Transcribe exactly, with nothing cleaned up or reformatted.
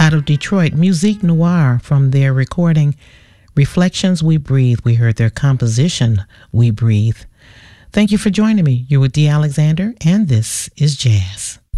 out of Detroit, Musique Noire, from their recording Reflections We Breathe. We heard their composition, We Breathe. Thank you for joining me. You're with Dee Alexander, and this is Jazz.